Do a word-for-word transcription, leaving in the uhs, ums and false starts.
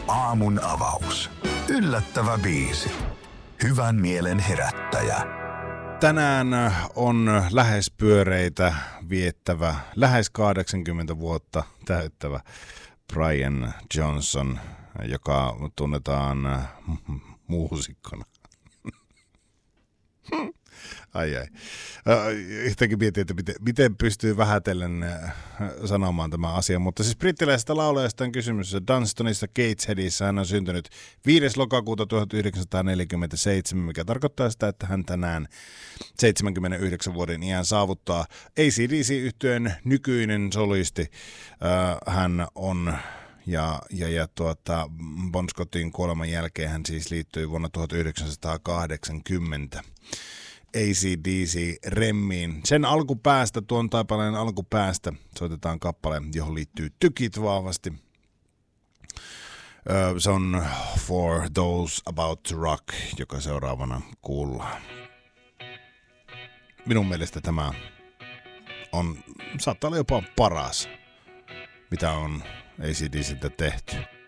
Aamun avaus. Yllättävä biisi. Hyvän mielen herättäjä. Tänään on lähes pyöreitä viettävä, lähes kahdeksankymmentä vuotta täyttävä Brian Johnson, joka tunnetaan muusikkona. Ai ai. Yhtäkin mietin, että miten, miten pystyy vähätellen sanomaan tämä asia. Mutta siis brittiläisestä laulajasta on kysymys. Dunstonissa Gatesheadissä hän on syntynyt viides lokakuuta tuhatyhdeksänsataaneljäkymmentäseitsemän, mikä tarkoittaa sitä, että hän tänään seitsemänkymmentäyhdeksän vuoden iän saavuttaa. A C D C-yhtyeen nykyinen solisti. Hän on... Ja, ja, ja tuota, Bon Scottin kuoleman jälkeen hän siis liittyi vuonna tuhatyhdeksänsataakahdeksankymmentä A C D C-remmiin. Sen alkupäästä, tuon taipaleen alkupäästä, soitetaan kappale, johon liittyy tykit vahvasti. Öö, se on For Those About to Rock, joka seuraavana kuullaan. Minun mielestä tämä on, saattaa olla jopa paras, mitä on A C D C:ltä tehty.